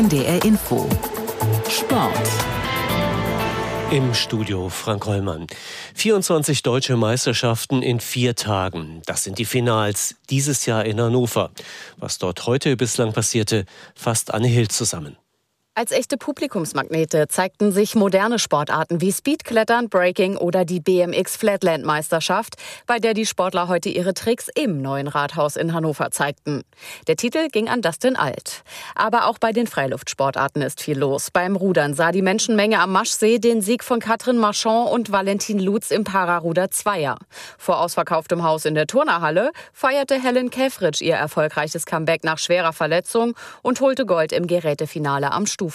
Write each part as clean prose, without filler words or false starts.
NDR Info Sport. Im Studio Frank Hollmann. 24 deutsche Meisterschaften in 4 Tagen. Das sind die Finals dieses Jahr in Hannover. Was dort heute bislang passierte, fasst Anne Hild zusammen. Als echte Publikumsmagnete zeigten sich moderne Sportarten wie Speedklettern, Breaking oder die BMX Flatland-Meisterschaft, bei der die Sportler heute ihre Tricks im neuen Rathaus in Hannover zeigten. Der Titel ging an Dustin Alt. Aber auch bei den Freiluftsportarten ist viel los. Beim Rudern sah die Menschenmenge am Maschsee den Sieg von Katrin Marchand und Valentin Lutz im Pararuder Zweier. Vor ausverkauftem Haus in der Turnerhalle feierte Helen Käfritsch ihr erfolgreiches Comeback nach schwerer Verletzung und holte Gold im Gerätefinale am Stufenbarren.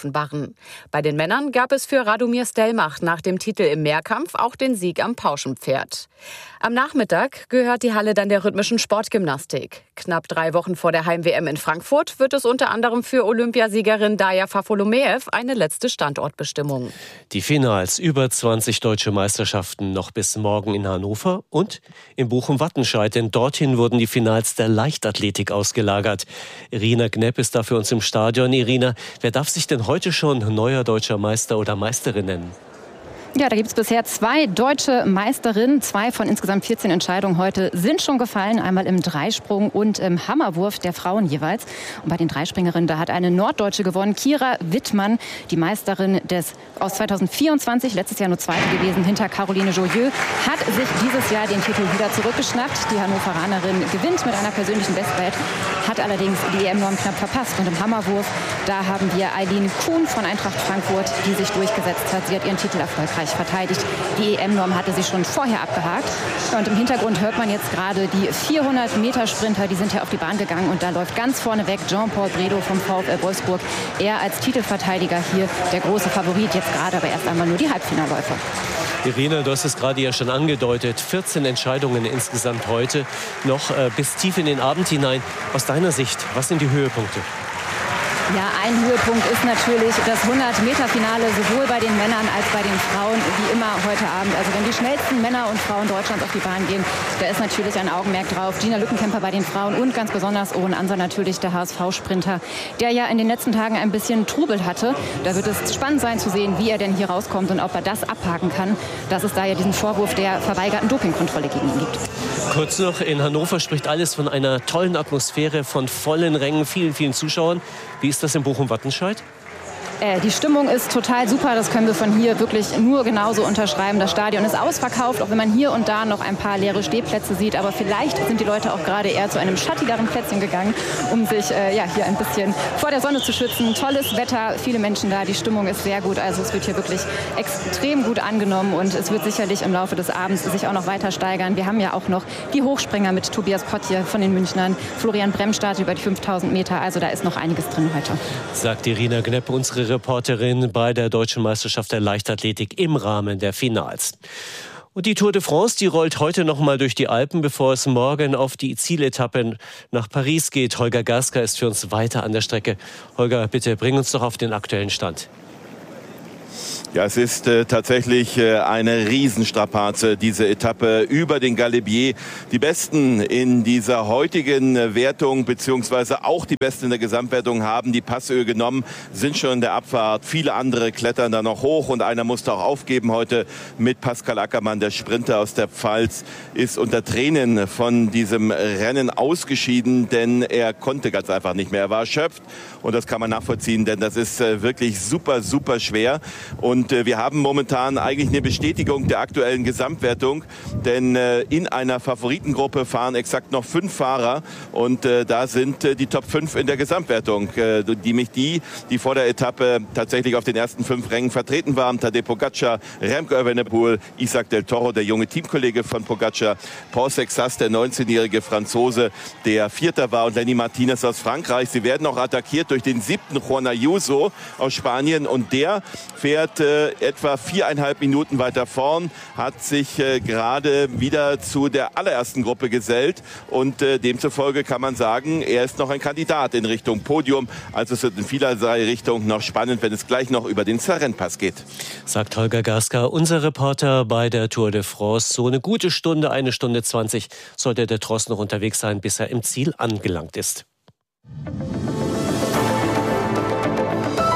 Bei den Männern gab es für Radomir Stelmach nach dem Titel im Mehrkampf auch den Sieg am Pauschenpferd. Am Nachmittag gehört die Halle dann der rhythmischen Sportgymnastik. Knapp 3 Wochen vor der Heim-WM in Frankfurt wird es unter anderem für Olympiasiegerin Daria Fafolomeev eine letzte Standortbestimmung. Die Finals über 20 deutsche Meisterschaften noch bis morgen in Hannover und in Bochum-Wattenscheid, denn dorthin wurden die Finals der Leichtathletik ausgelagert. Irina Knepp ist da für uns im Stadion. Irina, wer darf sich denn heute schon neuer deutscher Meister oder Meisterin nennen? Ja, da gibt es bisher 2 deutsche Meisterinnen. 2 von insgesamt 14 Entscheidungen heute sind schon gefallen. Einmal im Dreisprung und im Hammerwurf der Frauen jeweils. Und bei den Dreispringerinnen, da hat eine Norddeutsche gewonnen, Kira Wittmann, die Meisterin aus 2024, letztes Jahr nur Zweite gewesen, hinter Caroline Joyeux, hat sich dieses Jahr den Titel wieder zurückgeschnappt. Die Hannoveranerin gewinnt mit einer persönlichen Bestwelt, hat allerdings die EM-Norm knapp verpasst. Und im Hammerwurf, da haben wir Eileen Kuhn von Eintracht Frankfurt, die sich durchgesetzt hat. Sie hat ihren Titel erfolgreich verteidigt. Die EM-Norm hatte sie schon vorher abgehakt. Und im Hintergrund hört man jetzt gerade die 400-Meter-Sprinter, die sind ja auf die Bahn gegangen. Und da läuft ganz vorne weg Jean-Paul Bredow vom VfL Wolfsburg. Er als Titelverteidiger hier der große Favorit, jetzt gerade aber erst einmal nur die Halbfinalläufer. Irina, du hast es gerade ja schon angedeutet, 14 Entscheidungen insgesamt heute, noch bis tief in den Abend hinein. Aus deiner Sicht, was sind die Höhepunkte? Ja, ein Höhepunkt ist natürlich das 100-Meter-Finale, sowohl bei den Männern als bei den Frauen, wie immer heute Abend. Also wenn die schnellsten Männer und Frauen Deutschlands auf die Bahn gehen, da ist natürlich ein Augenmerk drauf. Gina Lückenkämper bei den Frauen und ganz besonders Owen Anser natürlich, der HSV-Sprinter, der ja in den letzten Tagen ein bisschen Trubel hatte. Da wird es spannend sein zu sehen, wie er denn hier rauskommt und ob er das abhaken kann, dass es da ja diesen Vorwurf der verweigerten Dopingkontrolle gegen ihn gibt. Kurz noch, in Hannover spricht alles von einer tollen Atmosphäre, von vollen Rängen, vielen, vielen Zuschauern. Wie ist das in Bochum-Wattenscheid? Die Stimmung ist total super, das können wir von hier wirklich nur genauso unterschreiben. Das Stadion ist ausverkauft, auch wenn man hier und da noch ein paar leere Stehplätze sieht. Aber vielleicht sind die Leute auch gerade eher zu einem schattigeren Plätzchen gegangen, um sich hier ein bisschen vor der Sonne zu schützen. Tolles Wetter, viele Menschen da, die Stimmung ist sehr gut. Also es wird hier wirklich extrem gut angenommen und es wird sicherlich im Laufe des Abends sich auch noch weiter steigern. Wir haben ja auch noch die Hochspringer mit Tobias Pottier von den Münchnern, Florian Bremstadt über die 5000 Meter. Also da ist noch einiges drin heute. Sagt Irina Knepp, unsere Reporterin bei der Deutschen Meisterschaft der Leichtathletik im Rahmen der Finals. Und die Tour de France, die rollt heute noch mal durch die Alpen, bevor es morgen auf die Zieletappe nach Paris geht. Holger Gaska ist für uns weiter an der Strecke. Holger, bitte bring uns doch auf den aktuellen Stand. Ja, es ist tatsächlich eine Riesenstrapaze, diese Etappe über den Galibier. Die Besten in dieser heutigen Wertung, beziehungsweise auch die Besten in der Gesamtwertung, haben die Passöl genommen, sind schon in der Abfahrt. Viele andere klettern da noch hoch und einer musste auch aufgeben heute mit Pascal Ackermann. Der Sprinter aus der Pfalz ist unter Tränen von diesem Rennen ausgeschieden, denn er konnte ganz einfach nicht mehr. Er war erschöpft und das kann man nachvollziehen, denn das ist wirklich super, super schwer. Und wir haben momentan eigentlich eine Bestätigung der aktuellen Gesamtwertung, denn in einer Favoritengruppe fahren exakt noch 5 Fahrer und da sind die Top 5 in der Gesamtwertung, die vor der Etappe tatsächlich auf den ersten 5 Rängen vertreten waren. Tadej Pogačar, Remco Evenepoel, Isaac Del Toro, der junge Teamkollege von Pogačar, Paul Sexas, der 19-jährige Franzose, der Vierter war, und Lenny Martinez aus Frankreich. Sie werden auch attackiert durch den 7. Juan Ayuso aus Spanien und der fährt etwa 4,5 Minuten weiter vorn, hat sich gerade wieder zu der allerersten Gruppe gesellt und demzufolge kann man sagen, er ist noch ein Kandidat in Richtung Podium. Also es wird in vielerlei Richtungen noch spannend, wenn es gleich noch über den Sarrenpass geht. Sagt Holger Gaska, unser Reporter bei der Tour de France. So eine gute Stunde, 1 Stunde 20 sollte der Tross noch unterwegs sein, bis er im Ziel angelangt ist.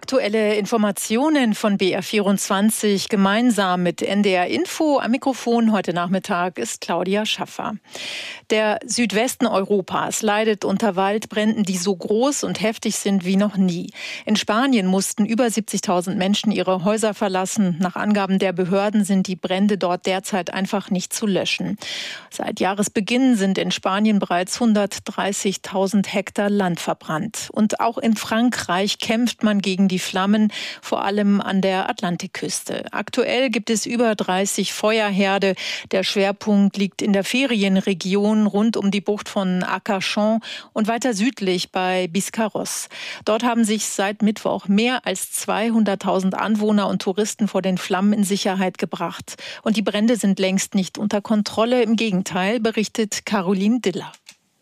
Aktuelle Informationen von BR24 gemeinsam mit NDR Info. Am Mikrofon heute Nachmittag ist Claudia Schaffer. Der Südwesten Europas leidet unter Waldbränden, die so groß und heftig sind wie noch nie. In Spanien mussten über 70.000 Menschen ihre Häuser verlassen. Nach Angaben der Behörden sind die Brände dort derzeit einfach nicht zu löschen. Seit Jahresbeginn sind in Spanien bereits 130.000 Hektar Land verbrannt. Und auch in Frankreich kämpft man gegen die Flammen, vor allem an der Atlantikküste. Aktuell gibt es über 30 Feuerherde. Der Schwerpunkt liegt in der Ferienregion rund um die Bucht von Arcachon und weiter südlich bei Biscarrosse. Dort haben sich seit Mittwoch mehr als 200.000 Anwohner und Touristen vor den Flammen in Sicherheit gebracht. Und die Brände sind längst nicht unter Kontrolle. Im Gegenteil, berichtet Caroline Diller.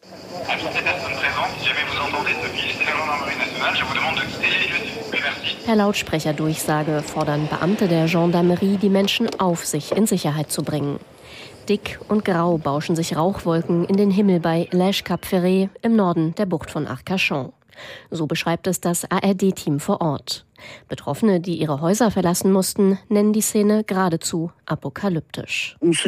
Per Lautsprecherdurchsage fordern Beamte der Gendarmerie die Menschen auf, sich in Sicherheit zu bringen. Dick und grau bauschen sich Rauchwolken in den Himmel bei Lège-Cap-Ferret im Norden der Bucht von Arcachon. So beschreibt es das ARD-Team vor Ort. Betroffene, die ihre Häuser verlassen mussten, nennen die Szene geradezu apokalyptisch. Rund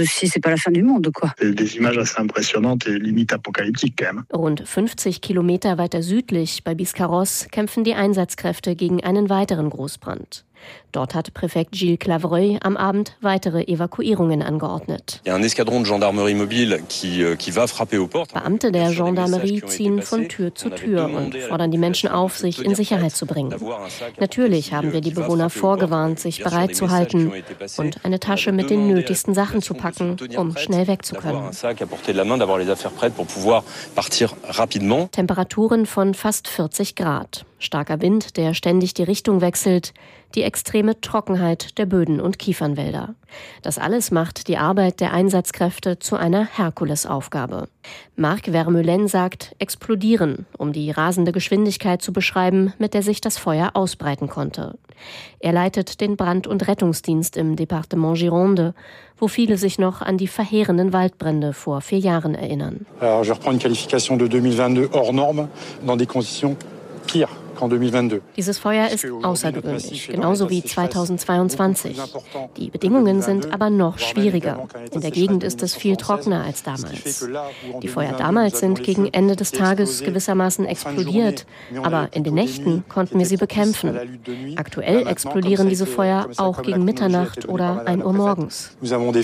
50 Kilometer weiter südlich bei Biscarrosse kämpfen die Einsatzkräfte gegen einen weiteren Großbrand. Dort hat Präfekt Gilles Clavreuil am Abend weitere Evakuierungen angeordnet. Beamte der Gendarmerie ziehen von Tür zu Tür und fordern die Menschen auf, sich in Sicherheit zu bringen. Natürlich haben wir die Bewohner vorgewarnt, sich bereit zu halten und eine Tasche mit den nötigsten Sachen zu packen, um schnell weg zu können. Temperaturen von fast 40 Grad. Starker Wind, der ständig die Richtung wechselt, die extreme Trockenheit der Böden und Kiefernwälder. Das alles macht die Arbeit der Einsatzkräfte zu einer Herkulesaufgabe. Marc Vermeulen sagt explodieren, um die rasende Geschwindigkeit zu beschreiben, mit der sich das Feuer ausbreiten konnte. Er leitet den Brand- und Rettungsdienst im Departement Gironde, wo viele sich noch an die verheerenden Waldbrände vor 4 Jahren erinnern. Je reprends une qualification de 2022 hors norme dans des conditions pires. Dieses Feuer ist außergewöhnlich, genauso wie 2022. Die Bedingungen sind aber noch schwieriger. In der Gegend ist es viel trockener als damals. Die Feuer damals sind gegen Ende des Tages gewissermaßen explodiert, aber in den Nächten konnten wir sie bekämpfen. Aktuell explodieren diese Feuer auch gegen Mitternacht oder 1 Uhr morgens.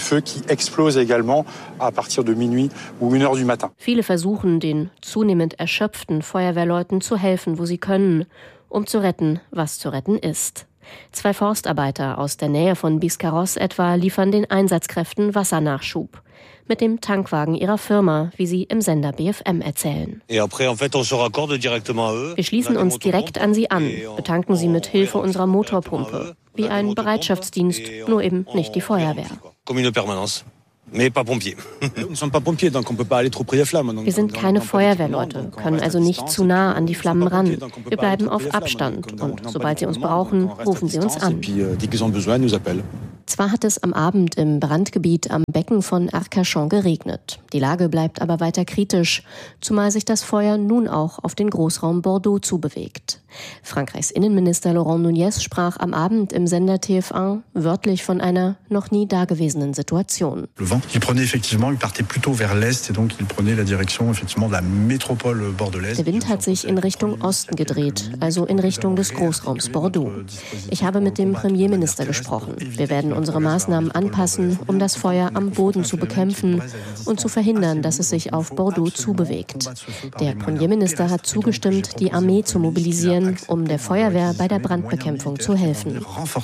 Viele versuchen, den zunehmend erschöpften Feuerwehrleuten zu helfen, wo sie können, um zu retten, was zu retten ist. 2 Forstarbeiter aus der Nähe von Biscarrosse etwa liefern den Einsatzkräften Wassernachschub. Mit dem Tankwagen ihrer Firma, wie sie im Sender BFM erzählen. Wir schließen uns direkt an sie an, betanken sie mit Hilfe unserer Motorpumpe. Wie ein Bereitschaftsdienst, nur eben nicht die Feuerwehr. Wir sind keine Feuerwehrleute, können also nicht zu nah an die Flammen ran. Wir bleiben auf Abstand und sobald sie uns brauchen, rufen sie uns an. Zwar hat es am Abend im Brandgebiet am Becken von Arcachon geregnet. Die Lage bleibt aber weiter kritisch, zumal sich das Feuer nun auch auf den Großraum Bordeaux zubewegt. Frankreichs Innenminister Laurent Nunez sprach am Abend im Sender TF1 wörtlich von einer noch nie dagewesenen Situation. Der Wind hat sich in Richtung Osten gedreht, also in Richtung des Großraums Bordeaux. Ich habe mit dem Premierminister gesprochen. Wir werden unsere Maßnahmen anpassen, um das Feuer am Boden zu bekämpfen und zu verhindern, dass es sich auf Bordeaux zubewegt. Der Premierminister hat zugestimmt, die Armee zu mobilisieren, um der Feuerwehr bei der Brandbekämpfung zu helfen.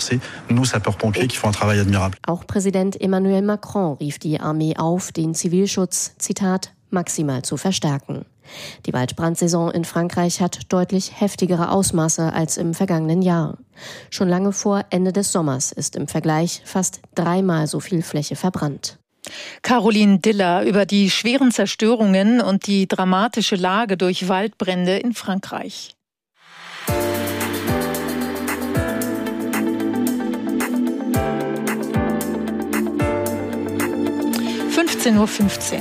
Auch Präsident Emmanuel Macron rief die Armee auf, den Zivilschutz, Zitat, maximal zu verstärken. Die Waldbrandsaison in Frankreich hat deutlich heftigere Ausmaße als im vergangenen Jahr. Schon lange vor Ende des Sommers ist im Vergleich fast 3-mal so viel Fläche verbrannt. Caroline Diller über die schweren Zerstörungen und die dramatische Lage durch Waldbrände in Frankreich. (15:15 Uhr).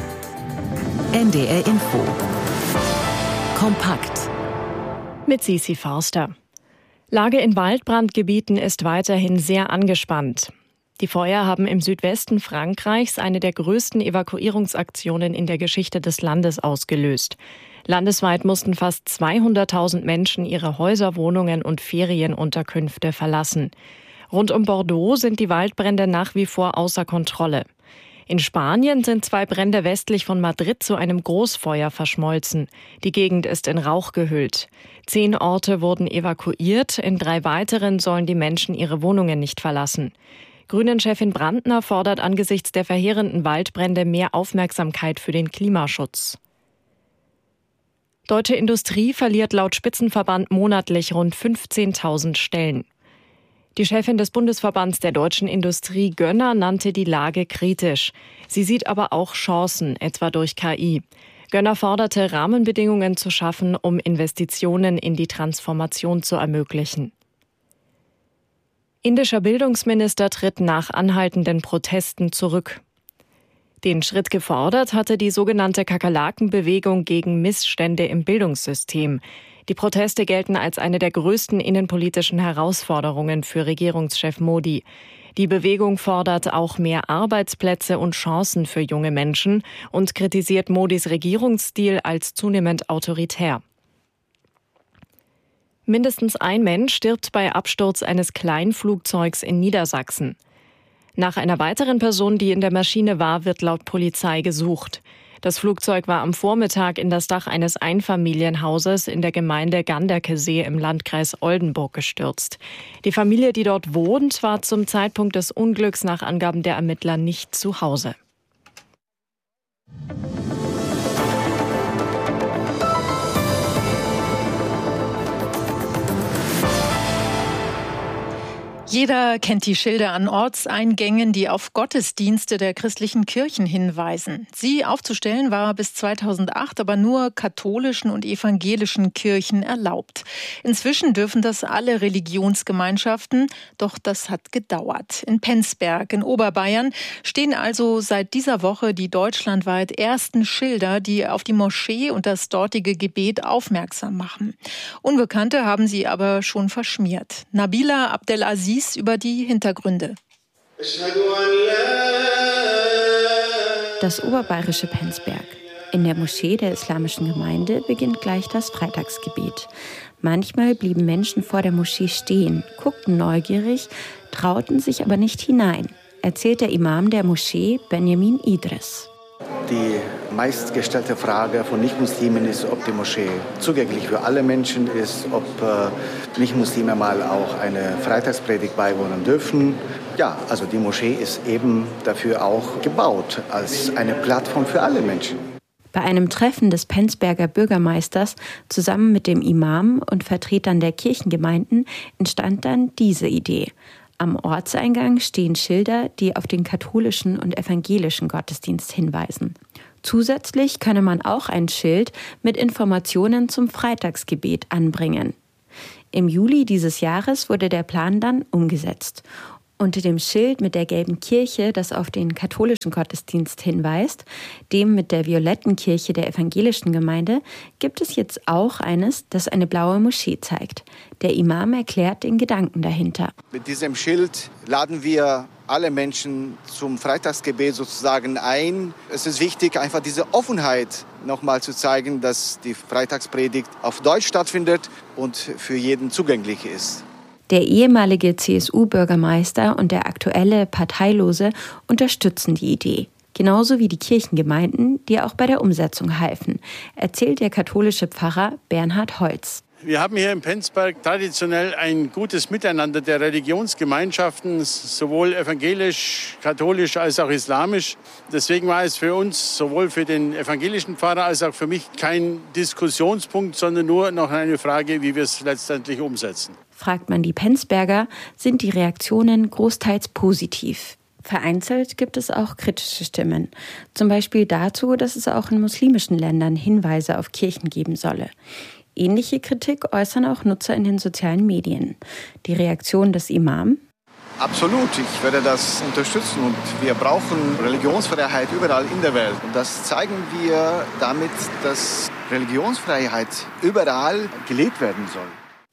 NDR Info. Kompakt. Mit Sisi Forster. Lage in Waldbrandgebieten ist weiterhin sehr angespannt. Die Feuer haben im Südwesten Frankreichs eine der größten Evakuierungsaktionen in der Geschichte des Landes ausgelöst. Landesweit mussten fast 200.000 Menschen ihre Häuser, Wohnungen und Ferienunterkünfte verlassen. Rund um Bordeaux sind die Waldbrände nach wie vor außer Kontrolle. In Spanien sind 2 Brände westlich von Madrid zu einem Großfeuer verschmolzen. Die Gegend ist in Rauch gehüllt. 10 Orte wurden evakuiert, in 3 weiteren sollen die Menschen ihre Wohnungen nicht verlassen. Grünen-Chefin Brandner fordert angesichts der verheerenden Waldbrände mehr Aufmerksamkeit für den Klimaschutz. Deutsche Industrie verliert laut Spitzenverband monatlich rund 15.000 Stellen. Die Chefin des Bundesverbands der deutschen Industrie, Gönner, nannte die Lage kritisch. Sie sieht aber auch Chancen, etwa durch KI. Gönner forderte, Rahmenbedingungen zu schaffen, um Investitionen in die Transformation zu ermöglichen. Indischer Bildungsminister tritt nach anhaltenden Protesten zurück. Den Schritt gefordert hatte die sogenannte Kakerlakenbewegung gegen Missstände im Bildungssystem. Die Proteste gelten als eine der größten innenpolitischen Herausforderungen für Regierungschef Modi. Die Bewegung fordert auch mehr Arbeitsplätze und Chancen für junge Menschen und kritisiert Modis Regierungsstil als zunehmend autoritär. Mindestens ein Mensch stirbt bei Absturz eines Kleinflugzeugs in Niedersachsen. Nach einer weiteren Person, die in der Maschine war, wird laut Polizei gesucht. Das Flugzeug war am Vormittag in das Dach eines Einfamilienhauses in der Gemeinde Ganderkesee im Landkreis Oldenburg gestürzt. Die Familie, die dort wohnt, war zum Zeitpunkt des Unglücks nach Angaben der Ermittler nicht zu Hause. Jeder kennt die Schilder an Ortseingängen, die auf Gottesdienste der christlichen Kirchen hinweisen. Sie aufzustellen war bis 2008 aber nur katholischen und evangelischen Kirchen erlaubt. Inzwischen dürfen das alle Religionsgemeinschaften, doch das hat gedauert. In Penzberg in Oberbayern stehen also seit dieser Woche die deutschlandweit ersten Schilder, die auf die Moschee und das dortige Gebet aufmerksam machen. Unbekannte haben sie aber schon verschmiert. Nabila Abdelaziz über die Hintergründe. Das oberbayerische Penzberg. In der Moschee der islamischen Gemeinde beginnt gleich das Freitagsgebet. Manchmal blieben Menschen vor der Moschee stehen, guckten neugierig, trauten sich aber nicht hinein, erzählt der Imam der Moschee, Benjamin Idris. Die meistgestellte Frage von Nichtmuslimen ist, ob die Moschee zugänglich für alle Menschen ist, ob Nichtmuslime mal auch eine Freitagspredigt beiwohnen dürfen. Ja, also die Moschee ist eben dafür auch gebaut, als eine Plattform für alle Menschen. Bei einem Treffen des Penzberger Bürgermeisters zusammen mit dem Imam und Vertretern der Kirchengemeinden entstand dann diese Idee. Am Ortseingang stehen Schilder, die auf den katholischen und evangelischen Gottesdienst hinweisen. Zusätzlich könne man auch ein Schild mit Informationen zum Freitagsgebet anbringen. Im Juli dieses Jahres wurde der Plan dann umgesetzt. Unter dem Schild mit der gelben Kirche, das auf den katholischen Gottesdienst hinweist, dem mit der violetten Kirche der evangelischen Gemeinde, gibt es jetzt auch eines, das eine blaue Moschee zeigt. Der Imam erklärt den Gedanken dahinter. Mit diesem Schild laden wir alle Menschen zum Freitagsgebet sozusagen ein. Es ist wichtig, einfach diese Offenheit nochmal zu zeigen, dass die Freitagspredigt auf Deutsch stattfindet und für jeden zugänglich ist. Der ehemalige CSU-Bürgermeister und der aktuelle Parteilose unterstützen die Idee. Genauso wie die Kirchengemeinden, die auch bei der Umsetzung halfen, erzählt der katholische Pfarrer Bernhard Holz. Wir haben hier im Penzberg traditionell ein gutes Miteinander der Religionsgemeinschaften, sowohl evangelisch, katholisch als auch islamisch. Deswegen war es für uns, sowohl für den evangelischen Pfarrer als auch für mich, kein Diskussionspunkt, sondern nur noch eine Frage, wie wir es letztendlich umsetzen. Fragt man die Penzberger, sind die Reaktionen großteils positiv. Vereinzelt gibt es auch kritische Stimmen. Zum Beispiel dazu, dass es auch in muslimischen Ländern Hinweise auf Kirchen geben solle. Ähnliche Kritik äußern auch Nutzer in den sozialen Medien. Die Reaktion des Imam? Absolut, ich werde das unterstützen und wir brauchen Religionsfreiheit überall in der Welt. Und das zeigen wir damit, dass Religionsfreiheit überall gelebt werden soll.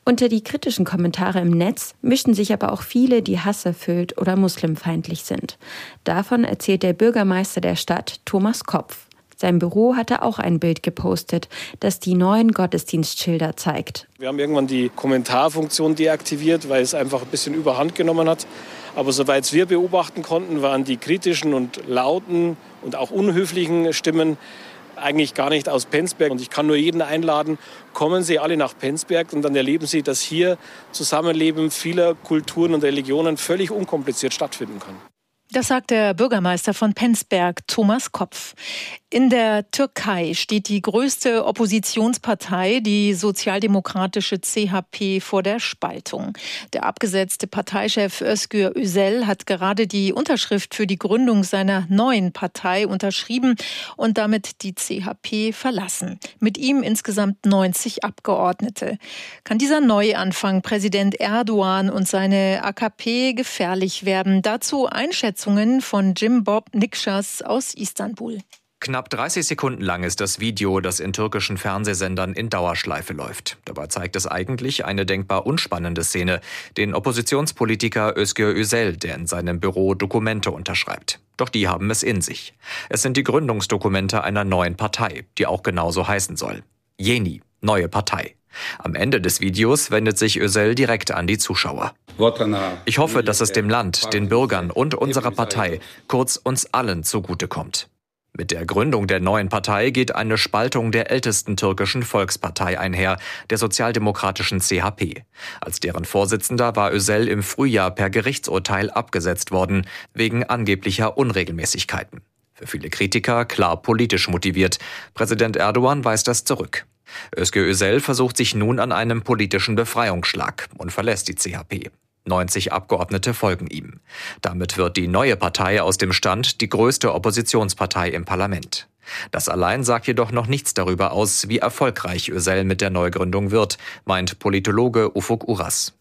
Unter die kritischen Kommentare im Netz mischen sich aber auch viele, die hasserfüllt oder muslimfeindlich sind. Davon erzählt der Bürgermeister der Stadt, Thomas Kopf. Sein Büro hatte auch ein Bild gepostet, das die neuen Gottesdienstschilder zeigt. Wir haben irgendwann die Kommentarfunktion deaktiviert, weil es einfach ein bisschen überhand genommen hat. Aber soweit wir beobachten konnten, waren die kritischen und lauten und auch unhöflichen Stimmen eigentlich gar nicht aus Penzberg. Und ich kann nur jeden einladen, kommen Sie alle nach Penzberg und dann erleben Sie, dass hier Zusammenleben vieler Kulturen und Religionen völlig unkompliziert stattfinden kann. Das sagt der Bürgermeister von Penzberg, Thomas Kopf. In der Türkei steht die größte Oppositionspartei, die sozialdemokratische CHP, vor der Spaltung. Der abgesetzte Parteichef Özgür Özel hat gerade die Unterschrift für die Gründung seiner neuen Partei unterschrieben und damit die CHP verlassen. Mit ihm insgesamt 90 Abgeordnete. Kann dieser Neuanfang Präsident Erdogan und seine AKP gefährlich werden? Dazu Einschätzungen von Cimbob Nikşas aus Istanbul. Knapp 30 Sekunden lang ist das Video, das in türkischen Fernsehsendern in Dauerschleife läuft. Dabei zeigt es eigentlich eine denkbar unspannende Szene, den Oppositionspolitiker Özgür Özel, der in seinem Büro Dokumente unterschreibt. Doch die haben es in sich. Es sind die Gründungsdokumente einer neuen Partei, die auch genauso heißen soll. Yeni, neue Partei. Am Ende des Videos wendet sich Özel direkt an die Zuschauer. Ich hoffe, dass es dem Land, den Bürgern und unserer Partei, kurz uns allen, zugutekommt. Mit der Gründung der neuen Partei geht eine Spaltung der ältesten türkischen Volkspartei einher, der sozialdemokratischen CHP. Als deren Vorsitzender war Özel im Frühjahr per Gerichtsurteil abgesetzt worden, wegen angeblicher Unregelmäßigkeiten. Für viele Kritiker klar politisch motiviert. Präsident Erdogan weist das zurück. Özgür Özel versucht sich nun an einem politischen Befreiungsschlag und verlässt die CHP. 90 Abgeordnete folgen ihm. Damit wird die neue Partei aus dem Stand die größte Oppositionspartei im Parlament. Das allein sagt jedoch noch nichts darüber aus, wie erfolgreich Özel mit der Neugründung wird, meint Politologe Ufuk Uras.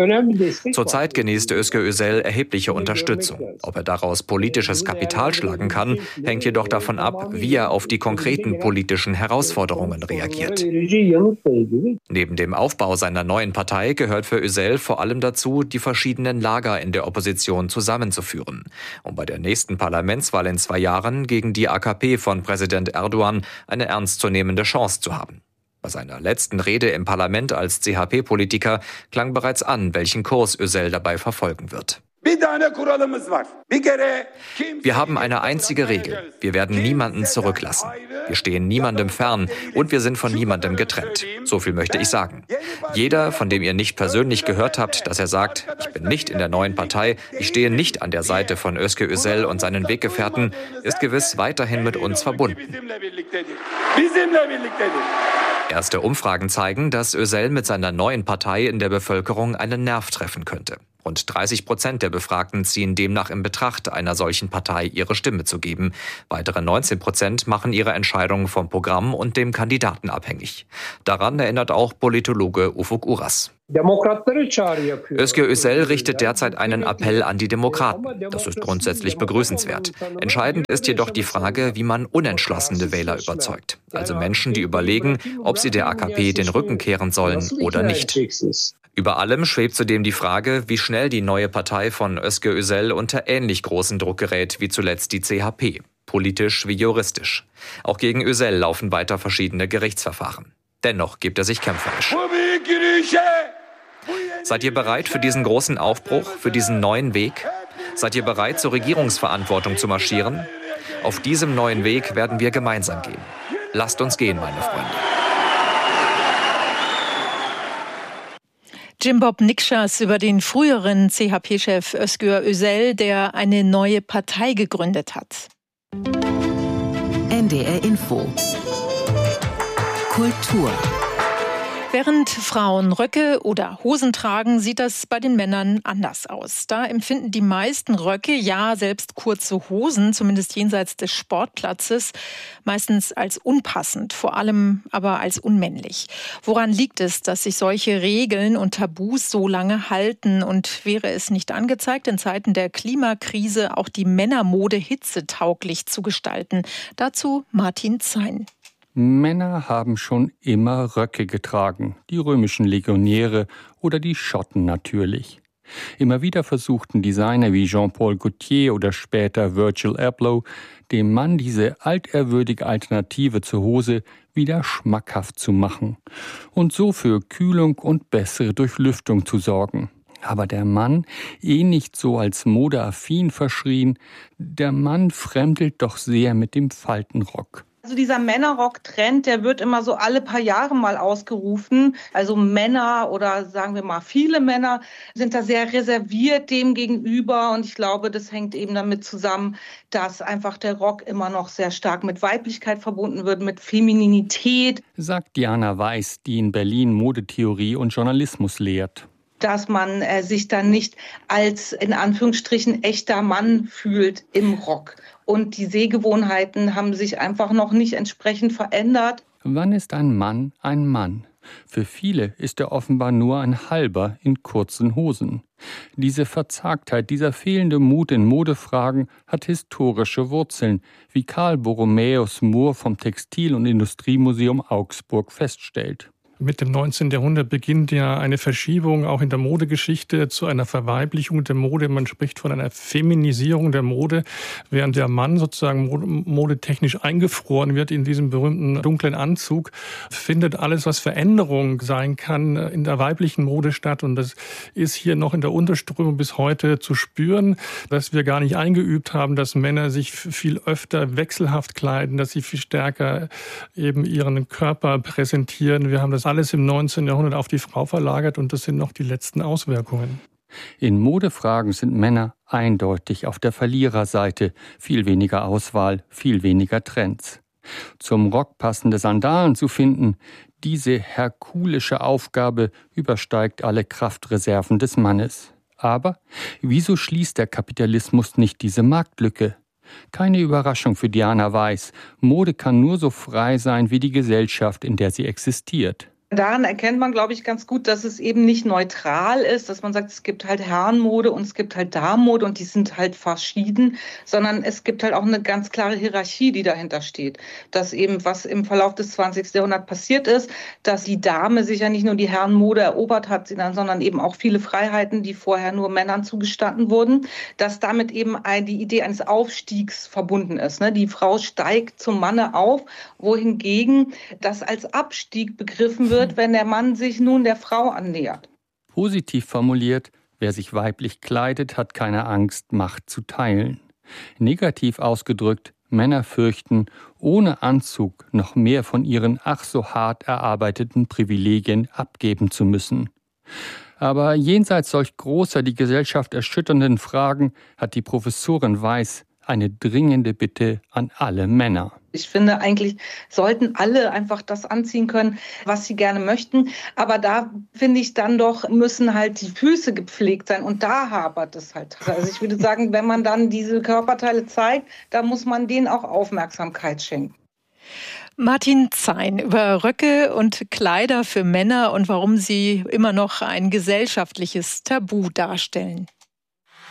Zurzeit genießt Özgür Özel erhebliche Unterstützung. Ob er daraus politisches Kapital schlagen kann, hängt jedoch davon ab, wie er auf die konkreten politischen Herausforderungen reagiert. Neben dem Aufbau seiner neuen Partei gehört für Özel vor allem dazu, die verschiedenen Lager in der Opposition zusammenzuführen, um bei der nächsten Parlamentswahl in 2 Jahren gegen die AKP von Präsident Erdogan eine ernstzunehmende Chance zu haben. Bei seiner letzten Rede im Parlament als CHP-Politiker klang bereits an, welchen Kurs Özel dabei verfolgen wird. Wir haben eine einzige Regel. Wir werden niemanden zurücklassen. Wir stehen niemandem fern und wir sind von niemandem getrennt. So viel möchte ich sagen. Jeder, von dem ihr nicht persönlich gehört habt, dass er sagt, ich bin nicht in der neuen Partei, ich stehe nicht an der Seite von Özgür Özel und seinen Weggefährten, ist gewiss weiterhin mit uns verbunden. Erste Umfragen zeigen, dass Özel mit seiner neuen Partei in der Bevölkerung einen Nerv treffen könnte. Rund 30% der Befragten ziehen demnach in Betracht, einer solchen Partei ihre Stimme zu geben. Weitere 19% machen ihre Entscheidung vom Programm und dem Kandidaten abhängig. Daran erinnert auch Politologe Ufuk Uras. Özgür Özel richtet derzeit einen Appell an die Demokraten. Das ist grundsätzlich begrüßenswert. Entscheidend ist jedoch die Frage, wie man unentschlossene Wähler überzeugt. Also Menschen, die überlegen, ob sie der AKP den Rücken kehren sollen oder nicht. Über allem schwebt zudem die Frage, wie schnell die neue Partei von Özgür Özel unter ähnlich großen Druck gerät wie zuletzt die CHP, politisch wie juristisch. Auch gegen Özel laufen weiter verschiedene Gerichtsverfahren. Dennoch gibt er sich kämpferisch. Seid ihr bereit für diesen großen Aufbruch, für diesen neuen Weg? Seid ihr bereit, zur Regierungsverantwortung zu marschieren? Auf diesem neuen Weg werden wir gemeinsam gehen. Lasst uns gehen, meine Freunde. Cimbob Nikşas über den früheren CHP-Chef Özgür Özel, der eine neue Partei gegründet hat. NDR Info. Kultur. Während Frauen Röcke oder Hosen tragen, sieht das bei den Männern anders aus. Da empfinden die meisten Röcke, ja selbst kurze Hosen, zumindest jenseits des Sportplatzes, meistens als unpassend, vor allem aber als unmännlich. Woran liegt es, dass sich solche Regeln und Tabus so lange halten? Und wäre es nicht angezeigt, in Zeiten der Klimakrise auch die Männermode hitzetauglich zu gestalten? Dazu Martin Zein. Männer haben schon immer Röcke getragen, die römischen Legionäre oder die Schotten natürlich. Immer wieder versuchten Designer wie Jean-Paul Gaultier oder später Virgil Abloh, dem Mann diese alterwürdige Alternative zur Hose wieder schmackhaft zu machen und so für Kühlung und bessere Durchlüftung zu sorgen. Aber der Mann, nicht so als modeaffin verschrien, der Mann fremdelt doch sehr mit dem Faltenrock. Also dieser Männerrock-Trend, der wird immer so alle paar Jahre mal ausgerufen. Also Männer oder sagen wir mal viele Männer sind da sehr reserviert dem gegenüber. Und ich glaube, das hängt eben damit zusammen, dass einfach der Rock immer noch sehr stark mit Weiblichkeit verbunden wird, mit Femininität. Sagt Diana Weiß, die in Berlin Modetheorie und Journalismus lehrt. Dass man sich dann nicht als, in Anführungsstrichen, echter Mann fühlt im Rock. Und die Sehgewohnheiten haben sich einfach noch nicht entsprechend verändert. Wann ist ein Mann ein Mann? Für viele ist er offenbar nur ein Halber in kurzen Hosen. Diese Verzagtheit, dieser fehlende Mut in Modefragen hat historische Wurzeln, wie Karl Borromäus Mohr vom Textil- und Industriemuseum Augsburg feststellt. Mit dem 19. Jahrhundert beginnt ja eine Verschiebung auch in der Modegeschichte zu einer Verweiblichung der Mode. Man spricht von einer Feminisierung der Mode, während der Mann sozusagen modetechnisch eingefroren wird in diesem berühmten dunklen Anzug, findet alles, was Veränderung sein kann, in der weiblichen Mode statt. Und das ist hier noch in der Unterströmung bis heute zu spüren, dass wir gar nicht eingeübt haben, dass Männer sich viel öfter wechselhaft kleiden, dass sie viel stärker eben ihren Körper präsentieren. Wir haben das alles im 19. Jahrhundert auf die Frau verlagert und das sind noch die letzten Auswirkungen. In Modefragen sind Männer eindeutig auf der Verliererseite. Viel weniger Auswahl, viel weniger Trends. Zum Rock passende Sandalen zu finden, diese herkulische Aufgabe übersteigt alle Kraftreserven des Mannes. Aber wieso schließt der Kapitalismus nicht diese Marktlücke? Keine Überraschung für Diana Weiß. Mode kann nur so frei sein wie die Gesellschaft, in der sie existiert. Daran erkennt man, glaube ich, ganz gut, dass es eben nicht neutral ist, dass man sagt, es gibt halt Herrenmode und es gibt halt Damenmode und die sind halt verschieden, sondern es gibt halt auch eine ganz klare Hierarchie, die dahinter steht. Dass eben, was im Verlauf des 20. Jahrhunderts passiert ist, dass die Dame sich ja nicht nur die Herrenmode erobert hat, sondern eben auch viele Freiheiten, die vorher nur Männern zugestanden wurden, dass damit eben die Idee eines Aufstiegs verbunden ist. Die Frau steigt zum Manne auf, wohingegen das als Abstieg begriffen wird, wenn der Mann sich nun der Frau annähert. Positiv formuliert, wer sich weiblich kleidet, hat keine Angst, Macht zu teilen. Negativ ausgedrückt, Männer fürchten, ohne Anzug noch mehr von ihren ach so hart erarbeiteten Privilegien abgeben zu müssen. Aber jenseits solch großer, die Gesellschaft erschütternden Fragen hat die Professorin Weiß eine dringende Bitte an alle Männer. Ich finde, eigentlich sollten alle einfach das anziehen können, was sie gerne möchten. Aber da finde ich dann doch, müssen halt die Füße gepflegt sein. Und da hapert es halt. Also ich würde sagen, wenn man dann diese Körperteile zeigt, da muss man denen auch Aufmerksamkeit schenken. Martin Zein über Röcke und Kleider für Männer und warum sie immer noch ein gesellschaftliches Tabu darstellen.